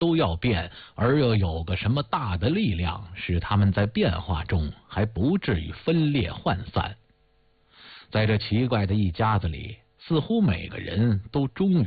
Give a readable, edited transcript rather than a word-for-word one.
都要变，而又有个什么大的力量使他们在变化中还不至于分裂涣散。在这奇怪的一家子里，似乎每个人都忠于